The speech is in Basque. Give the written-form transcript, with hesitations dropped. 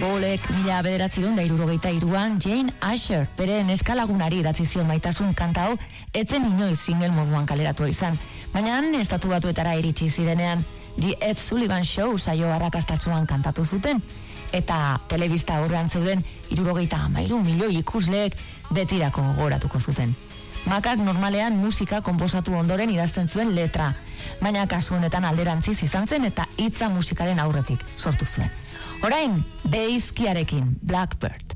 Paulek 1963an Jane Asher bere neskalagunari idatzi zion maitasun kanta hau etzen inoiz single moduan kaleratua izan, baina Estatu Batuetara iritsi zirenean The Ed Sullivan Show saio arrakastatsuan kantatu zuten, eta telebista aurrean zeuden 73 milioi ikusleek betirako gogoratuko zuten. Makak normalean musika konposatu ondoren idazten zuen letra, baina kasu honetan alderantziz izan zen eta hitza musikaren aurretik sortu zuen. Orain, Beizkiarekin, Blackbird.